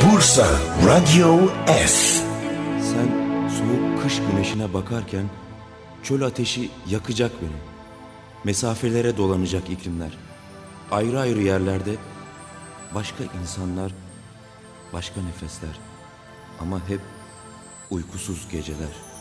Bursa Radyo S. Sen soğuk kış güneşine bakarken çöl ateşi yakacak beni. Mesafelere dolanacak iklimler. Ayrı ayrı yerlerde başka insanlar, başka nefesler. Ama hep uykusuz geceler.